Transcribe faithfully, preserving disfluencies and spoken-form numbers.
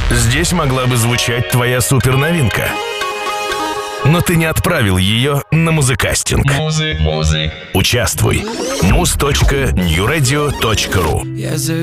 Здесь могла бы звучать твоя суперновинка. Но ты не отправил ее на музыкастинг. Музык, музык. Участвуй. муз точка нью радио точка ру